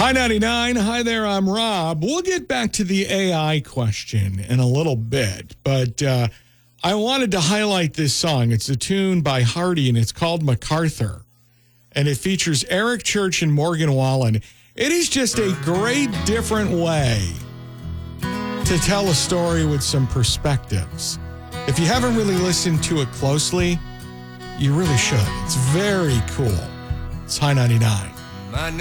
Hi, 99. Hi there, I'm Rob. We'll get back to the AI question in a little bit, but I wanted to highlight this song. It's a tune by Hardy, and it's called MacArthur, and it features Eric Church and Morgan Wallen. It is just a great, different way to tell a story with some perspectives. If you haven't really listened to it closely, you really should. It's very cool. It's High 99.